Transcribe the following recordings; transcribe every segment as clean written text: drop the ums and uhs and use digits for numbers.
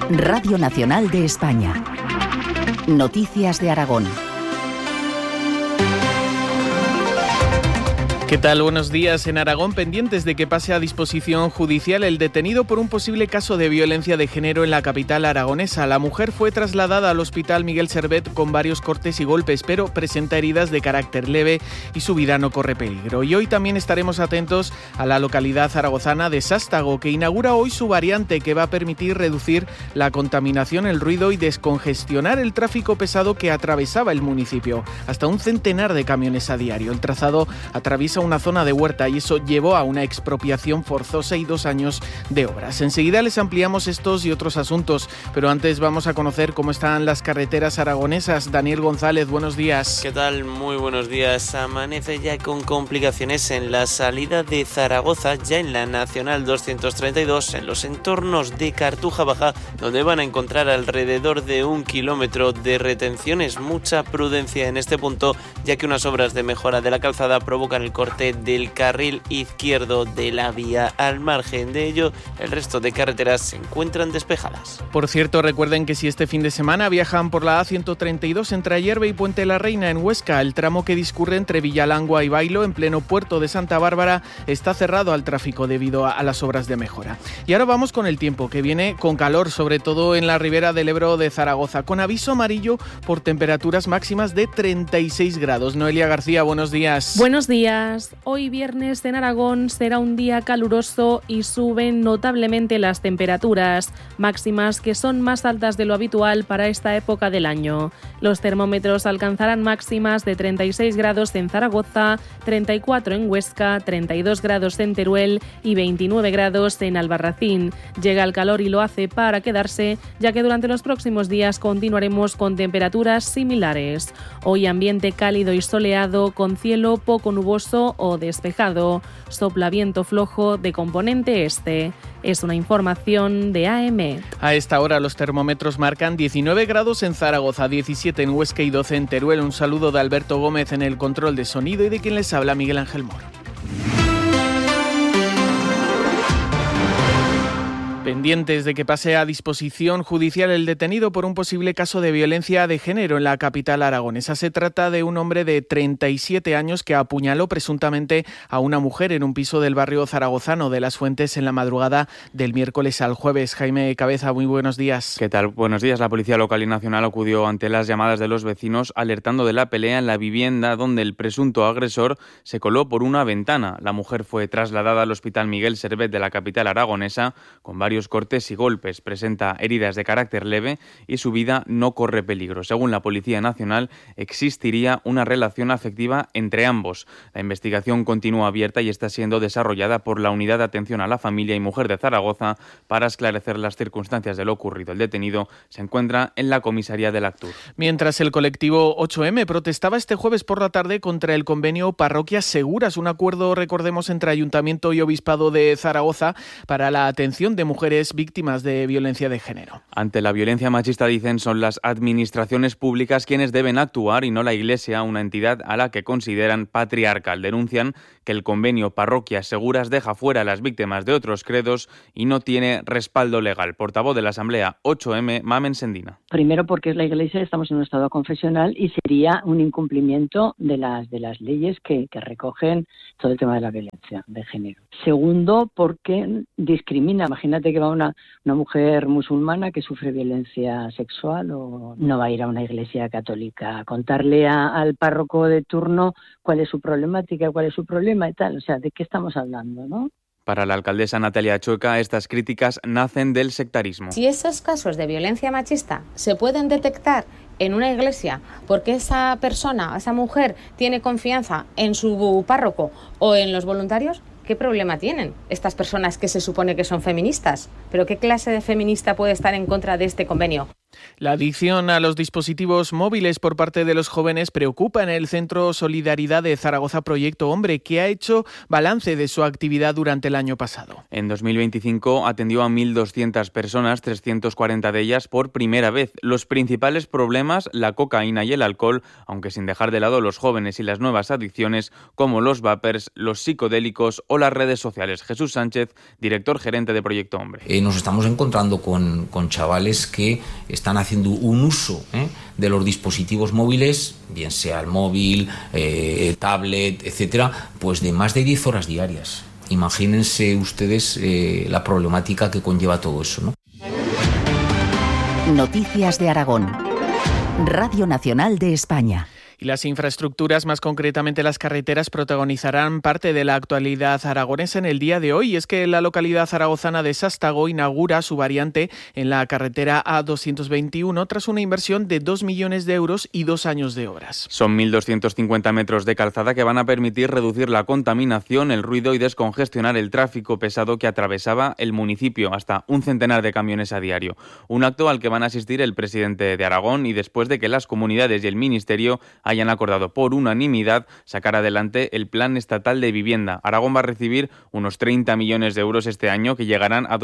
Radio Nacional de España. Noticias de Aragón. ¿Qué tal? Buenos días. En Aragón, pendientes de que pase a disposición judicial el detenido por un posible caso de violencia de género en la capital aragonesa. La mujer fue trasladada al hospital Miguel Servet con varios cortes y golpes, pero presenta heridas de carácter leve y su vida no corre peligro. Y hoy también estaremos atentos a la localidad zaragozana de Sástago, que inaugura hoy su variante que va a permitir reducir la contaminación, el ruido y descongestionar el tráfico pesado que atravesaba el municipio. Hasta un centenar de camiones a diario. El trazado atraviesa una zona de huerta y eso llevó a una expropiación forzosa y 2 años de obras. Enseguida les ampliamos estos y otros asuntos, pero antes vamos a conocer cómo están las carreteras aragonesas. Daniel González, buenos días. ¿Qué tal? Muy buenos días. Amanece ya con complicaciones en la salida de Zaragoza, ya en la Nacional 232, en los entornos de Cartuja Baja, donde van a encontrar alrededor de 1 kilómetro de retenciones. Mucha prudencia en este punto, ya que unas obras de mejora de la calzada provocan el corte del carril izquierdo de la vía. Al margen de ello, el resto de carreteras se encuentran despejadas. Por cierto, recuerden que si este fin de semana viajan por la A132 entre Ayerbe y Puente la Reina en Huesca, el tramo que discurre entre Villalangua y Bailo, en pleno puerto de Santa Bárbara, está cerrado al tráfico debido a las obras de mejora. Y ahora vamos con el tiempo, que viene con calor, sobre todo en la ribera del Ebro de Zaragoza, con aviso amarillo por temperaturas máximas de 36 grados. Noelia García, buenos días. Buenos días. Hoy viernes en Aragón será un día caluroso y suben notablemente las temperaturas máximas, que son más altas de lo habitual para esta época del año. Los termómetros alcanzarán máximas de 36 grados en Zaragoza, 34 en Huesca, 32 grados en Teruel y 29 grados en Albarracín. Llega el calor y lo hace para quedarse, ya que durante los próximos días continuaremos con temperaturas similares. Hoy ambiente cálido y soleado, con cielo poco nuboso o despejado. Sopla viento flojo de componente este. Es una información de AM. A esta hora los termómetros marcan 19 grados en Zaragoza, 17 en Huesca y 12 en Teruel. Un saludo de Alberto Gómez en el control de sonido y de quien les habla, Miguel Ángel Moro. Pendientes de que pase a disposición judicial el detenido por un posible caso de violencia de género en la capital aragonesa. Se trata de un hombre de 37 años que apuñaló presuntamente a una mujer en un piso del barrio zaragozano de Las Fuentes en la madrugada del miércoles al jueves. Jaime Cabeza, muy buenos días. ¿Qué tal? Buenos días. La Policía Local y Nacional acudió ante las llamadas de los vecinos alertando de la pelea en la vivienda donde el presunto agresor se coló por una ventana. La mujer fue trasladada al Hospital Miguel Servet de la capital aragonesa con varios cortes y golpes. Presenta heridas de carácter leve y su vida no corre peligro. Según la Policía Nacional, existiría una relación afectiva entre ambos. La investigación continúa abierta y está siendo desarrollada por la Unidad de Atención a la Familia y Mujer de Zaragoza para esclarecer las circunstancias de lo ocurrido. El detenido se encuentra en la comisaría del Actur. Mientras el colectivo 8M protestaba este jueves por la tarde contra el convenio Parroquias Seguras, un acuerdo, recordemos, entre Ayuntamiento y Obispado de Zaragoza para la atención de mujeres víctimas de violencia de género. Ante la violencia machista, dicen, son las administraciones públicas quienes deben actuar y no la Iglesia, una entidad a la que consideran patriarcal. Denuncian que el convenio Parroquias Seguras deja fuera a las víctimas de otros credos y no tiene respaldo legal. Portavoz de la Asamblea 8M, Mamen Sendina. Primero porque es la Iglesia, estamos en un estado confesional y sería un incumplimiento de las leyes que recogen todo el tema de la violencia de género. Segundo, porque discrimina. Imagínate que va una mujer musulmana que sufre violencia sexual, o no va a ir a una iglesia católica a contarle al párroco de turno cuál es su problemática, cuál es su problema y tal. O sea, ¿de qué estamos hablando, no? Para la alcaldesa Natalia Chueca, estas críticas nacen del sectarismo. Si esos casos de violencia machista se pueden detectar en una iglesia porque esa persona, esa mujer, tiene confianza en su párroco o en los voluntarios, ¿qué problema tienen estas personas que se supone que son feministas? ¿Pero qué clase de feminista puede estar en contra de este convenio? La adicción a los dispositivos móviles por parte de los jóvenes preocupa en el Centro Solidaridad de Zaragoza Proyecto Hombre, que ha hecho balance de su actividad durante el año pasado. En 2025 atendió a 1.200 personas, 340 de ellas por primera vez. Los principales problemas, la cocaína y el alcohol, aunque sin dejar de lado los jóvenes y las nuevas adicciones como los vapers, los psicodélicos o las redes sociales. Jesús Sánchez, director gerente de Proyecto Hombre. Nos estamos encontrando con chavales que están haciendo un uso de los dispositivos móviles, bien sea el móvil, tablet, etcétera, pues de más de 10 horas diarias. Imagínense ustedes la problemática que conlleva todo eso, ¿no? Noticias de Aragón. Radio Nacional de España. Y las infraestructuras, más concretamente las carreteras, protagonizarán parte de la actualidad aragonesa en el día de hoy. Es que la localidad zaragozana de Sástago inaugura su variante en la carretera A221 tras una inversión de 2 millones de euros y 2 años de obras. Son 1.250 metros de calzada que van a permitir reducir la contaminación, el ruido y descongestionar el tráfico pesado que atravesaba el municipio, hasta un centenar de camiones a diario. Un acto al que van a asistir el presidente de Aragón y después de que las comunidades y el ministerio hayan acordado por unanimidad sacar adelante el Plan Estatal de Vivienda. Aragón va a recibir unos 30 millones de euros este año, que llegarán a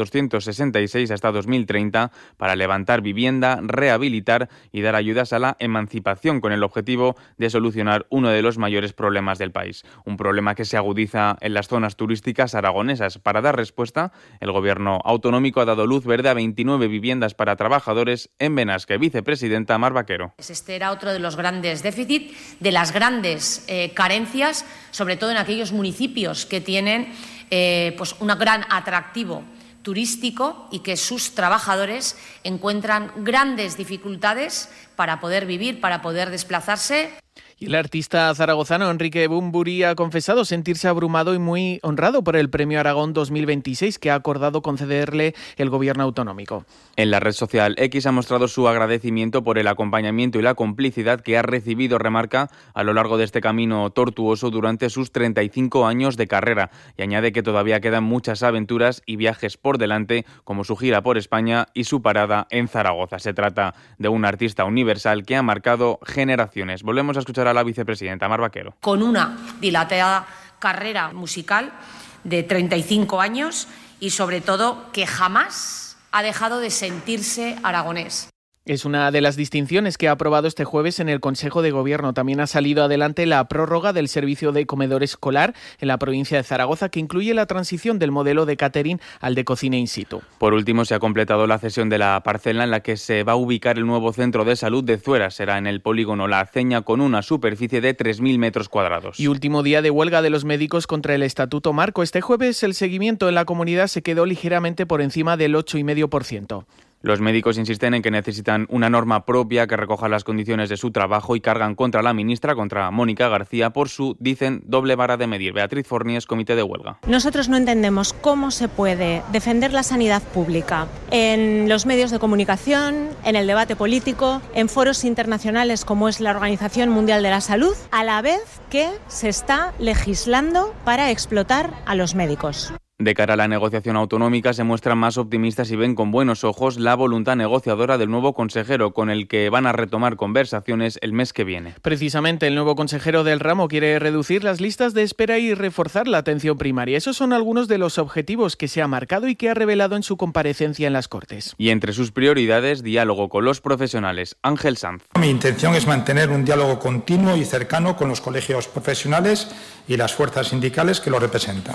266 hasta 2030, para levantar vivienda, rehabilitar y dar ayudas a la emancipación, con el objetivo de solucionar uno de los mayores problemas del país. Un problema que se agudiza en las zonas turísticas aragonesas. Para dar respuesta, el Gobierno autonómico ha dado luz verde a 29 viviendas para trabajadores en Benasque. Vicepresidenta Mar Vaquero. Este era otro de los grandes déficits, de las grandes carencias, sobre todo en aquellos municipios que tienen pues un gran atractivo turístico y que sus trabajadores encuentran grandes dificultades para poder vivir, para poder desplazarse. Y el artista zaragozano Enrique Bumburi ha confesado sentirse abrumado y muy honrado por el Premio Aragón 2026 que ha acordado concederle el Gobierno autonómico. En la red social X ha mostrado su agradecimiento por el acompañamiento y la complicidad que ha recibido, remarca, a lo largo de este camino tortuoso durante sus 35 años de carrera, y añade que todavía quedan muchas aventuras y viajes por delante, como su gira por España y su parada en Zaragoza. Se trata de un artista universal que ha marcado generaciones. Volvemos a escuchar a la vicepresidenta Mar Vaquero. Con una dilatada carrera musical de 35 años y sobre todo que jamás ha dejado de sentirse aragonés. Es una de las distinciones que ha aprobado este jueves en el Consejo de Gobierno. También ha salido adelante la prórroga del servicio de comedor escolar en la provincia de Zaragoza, que incluye la transición del modelo de catering al de cocina in situ. Por último, se ha completado la cesión de la parcela en la que se va a ubicar el nuevo centro de salud de Zuera. Será en el polígono La Aceña, con una superficie de 3.000 metros cuadrados. Y último día de huelga de los médicos contra el Estatuto Marco. Este jueves el seguimiento en la comunidad se quedó ligeramente por encima del 8,5%. Los médicos insisten en que necesitan una norma propia que recoja las condiciones de su trabajo y cargan contra la ministra, contra Mónica García, por su, dicen, doble vara de medir. Beatriz Fornies, comité de huelga. Nosotros no entendemos cómo se puede defender la sanidad pública en los medios de comunicación, en el debate político, en foros internacionales como es la Organización Mundial de la Salud, a la vez que se está legislando para explotar a los médicos. De cara a la negociación autonómica, se muestran más optimistas y ven con buenos ojos la voluntad negociadora del nuevo consejero, con el que van a retomar conversaciones el mes que viene. Precisamente, el nuevo consejero del ramo quiere reducir las listas de espera y reforzar la atención primaria. Esos son algunos de los objetivos que se ha marcado y que ha revelado en su comparecencia en las Cortes. Y entre sus prioridades, diálogo con los profesionales. Ángel Sanz. Mi intención es mantener un diálogo continuo y cercano con los colegios profesionales y las fuerzas sindicales que lo representan.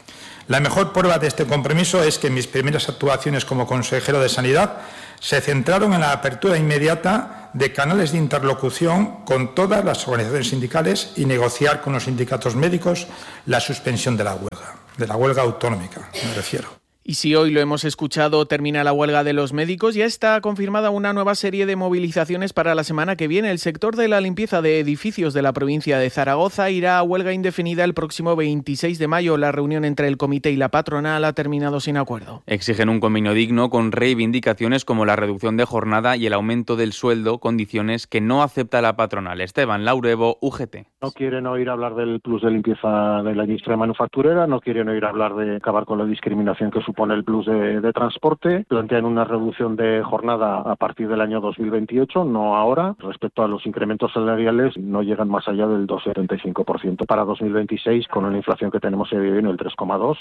La mejor prueba de este compromiso es que mis primeras actuaciones como consejero de Sanidad se centraron en la apertura inmediata de canales de interlocución con todas las organizaciones sindicales y negociar con los sindicatos médicos la suspensión de la huelga autonómica, me refiero. Y si hoy lo hemos escuchado, termina la huelga de los médicos, ya está confirmada una nueva serie de movilizaciones para la semana que viene. El sector de la limpieza de edificios de la provincia de Zaragoza irá a huelga indefinida el próximo 26 de mayo. La reunión entre el comité y la patronal ha terminado sin acuerdo. Exigen un convenio digno con reivindicaciones como la reducción de jornada y el aumento del sueldo, condiciones que no acepta la patronal. Esteban Laurevo, UGT. No quieren oír hablar del plus de limpieza de la industria manufacturera, no quieren oír hablar de acabar con la discriminación que supone el plus de transporte. Plantean una reducción de jornada a partir del año 2028, no ahora. Respecto a los incrementos salariales, no llegan más allá del 2,75% para 2026, con una inflación que tenemos en el 3,2%.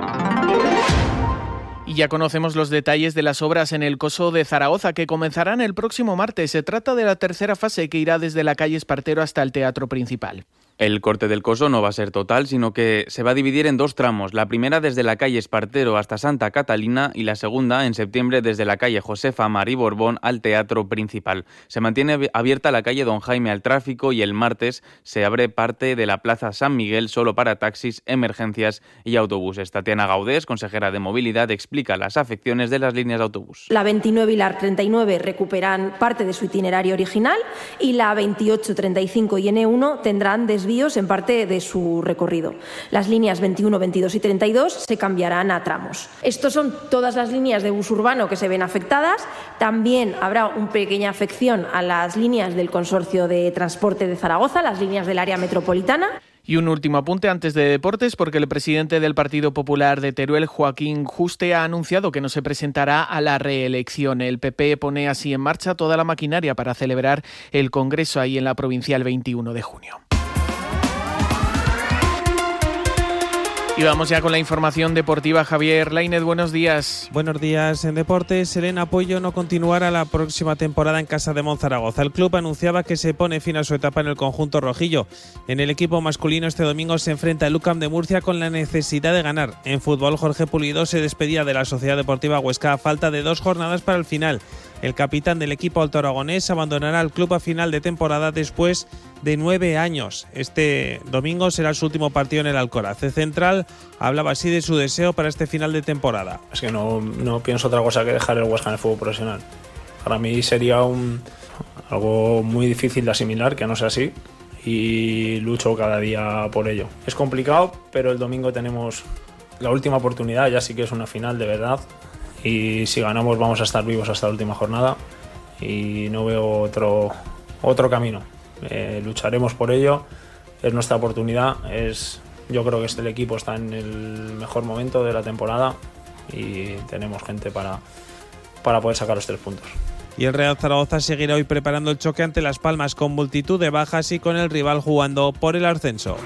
Y ya conocemos los detalles de las obras en el Coso de Zaragoza, que comenzarán el próximo martes. Se trata de la tercera fase, que irá desde la calle Espartero hasta el Teatro Principal. El corte del Coso no va a ser total, sino que se va a dividir en 2 tramos. La primera desde la calle Espartero hasta Santa Catalina y la segunda en septiembre desde la calle Josefa Marí Borbón al Teatro Principal. Se mantiene abierta la calle Don Jaime al tráfico y el martes se abre parte de la Plaza San Miguel solo para taxis, emergencias y autobuses. Tatiana Gaudés, consejera de Movilidad, explica las afecciones de las líneas de autobús. La 29 y la 39 recuperan parte de su itinerario original y la 28, 35 y N1 tendrán desvíos en parte de su recorrido. Las líneas 21, 22 y 32 se cambiarán a tramos. Estos son todas las líneas de bus urbano que se ven afectadas. También habrá una pequeña afección a las líneas del Consorcio de Transporte de Zaragoza, las líneas del área metropolitana. Y un último apunte antes de deportes, porque el presidente del Partido Popular de Teruel, Joaquín Juste, ha anunciado que no se presentará a la reelección. El PP pone así en marcha toda la maquinaria para celebrar el Congreso ahí en la provincial 21 de junio. Y vamos ya con la información deportiva. Javier Lainez, buenos días. Buenos días. En deportes, Elena Puello no continuará la próxima temporada en casa de Monzaragoza. El club anunciaba que se pone fin a su etapa en el conjunto rojillo. En el equipo masculino este domingo se enfrenta el UCAM de Murcia con la necesidad de ganar. En fútbol, Jorge Pulido se despedía de la Sociedad Deportiva Huesca a falta de 2 jornadas para el final. El capitán del equipo altoaragonés abandonará el club a final de temporada después de 9 años. Este domingo será su último partido en el Alcoraz. El central hablaba así de su deseo para este final de temporada. Es que no pienso otra cosa que dejar el Huesca en el fútbol profesional. Para mí sería algo muy difícil de asimilar que no sea así, y lucho cada día por ello. Es complicado, pero el domingo tenemos la última oportunidad, ya sí que es una final de verdad. Y si ganamos vamos a estar vivos hasta la última jornada y no veo otro camino. Lucharemos por ello, es nuestra oportunidad. Yo creo que el equipo está en el mejor momento de la temporada y tenemos gente para poder sacar los 3 puntos. Y el Real Zaragoza seguirá hoy preparando el choque ante Las Palmas con multitud de bajas y con el rival jugando por el ascenso.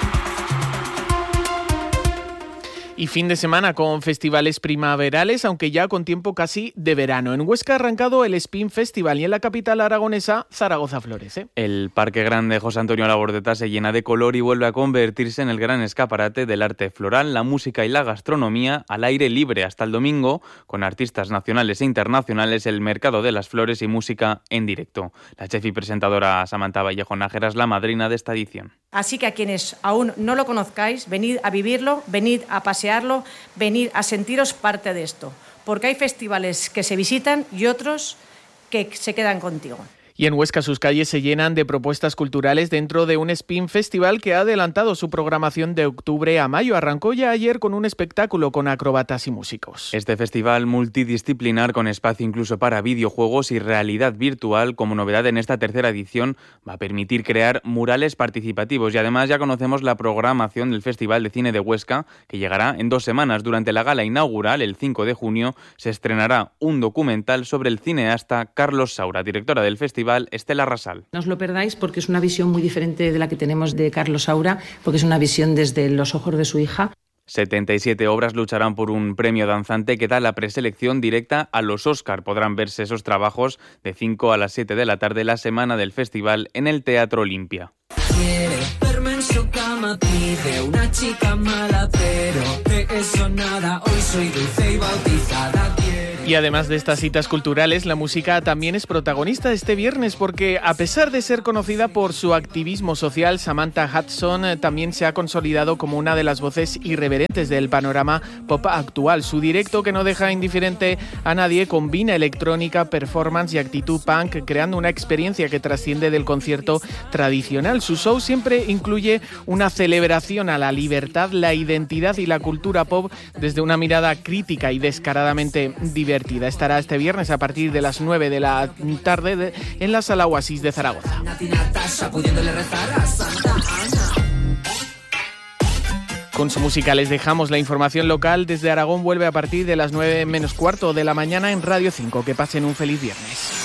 Y fin de semana con festivales primaverales, aunque ya con tiempo casi de verano. En Huesca ha arrancado el Spin Festival y en la capital aragonesa, Zaragoza florece. El Parque Grande José Antonio Labordeta se llena de color y vuelve a convertirse en el gran escaparate del arte floral, la música y la gastronomía al aire libre hasta el domingo, con artistas nacionales e internacionales, el mercado de las flores y música en directo. La chef y presentadora Samantha Vallejo Nájera es la madrina de esta edición. Así que a quienes aún no lo conozcáis, venid a vivirlo, venid a pasearlo, venid a sentiros parte de esto, porque hay festivales que se visitan y otros que se quedan contigo. Y en Huesca sus calles se llenan de propuestas culturales dentro de un Spin Festival que ha adelantado su programación de octubre a mayo. Arrancó ya ayer con un espectáculo con acróbatas y músicos. Este festival multidisciplinar con espacio incluso para videojuegos y realidad virtual, como novedad en esta tercera edición, va a permitir crear murales participativos. Y además ya conocemos la programación del Festival de Cine de Huesca, que llegará en 2 semanas. Durante la gala inaugural, el 5 de junio, se estrenará un documental sobre el cineasta Carlos Saura, directora del festival Estela Rasal. No os lo perdáis porque es una visión muy diferente de la que tenemos de Carlos Saura, porque es una visión desde los ojos de su hija. 77 obras lucharán por un premio danzante que da la preselección directa a los Óscar. Podrán verse esos trabajos de 5 a las 7 de la tarde la semana del festival en el Teatro Olimpia. Quiere verme en su cama, pide una chica mala, pero de eso nada, hoy soy dulce y bautizada. Y además de estas citas culturales, la música también es protagonista este viernes porque, a pesar de ser conocida por su activismo social, Samantha Hudson también se ha consolidado como una de las voces irreverentes del panorama pop actual. Su directo, que no deja indiferente a nadie, combina electrónica, performance y actitud punk, creando una experiencia que trasciende del concierto tradicional. Su show siempre incluye una celebración a la libertad, la identidad y la cultura pop desde una mirada crítica y descaradamente divertida. Estará este viernes a partir de las 9 de la tarde en la Sala Oasis de Zaragoza. Con su música les dejamos la información local. Desde Aragón vuelve a partir de las 9 menos cuarto de la mañana en Radio 5. Que pasen un feliz viernes.